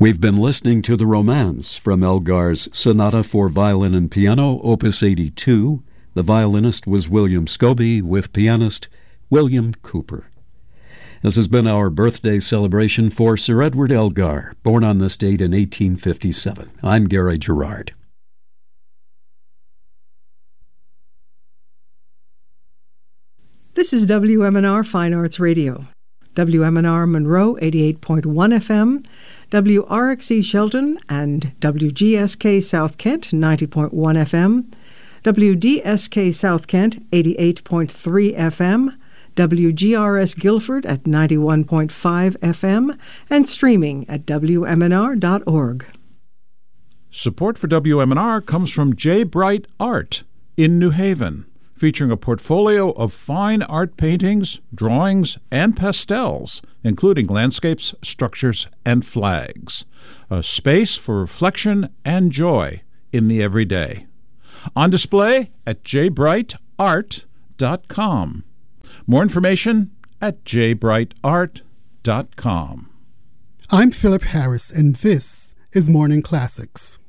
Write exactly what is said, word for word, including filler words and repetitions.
We've been listening to The Romance from Elgar's Sonata for Violin and Piano, Opus eighty-two. The violinist was William Scobie with pianist William Cooper. This has been our birthday celebration for Sir Edward Elgar, born on this date in eighteen fifty-seven. I'm Gary Gerard. This is W M N R Fine Arts Radio. W M N R Monroe, eighty-eight point one F M, W R X E Shelton, and W G S K South Kent, ninety point one F M, W D S K South Kent, eighty-eight point three F M, W G R S Guilford at ninety-one point five F M, and streaming at W M N R dot org. Support for W M N R comes from J. Bright Art in New Haven, featuring a portfolio of fine art paintings, drawings, and pastels, including landscapes, structures, and flags. A space for reflection and joy in the everyday. On display at j bright art dot com. More information at j bright art dot com. I'm Philip Harris, and this is Morning Classics.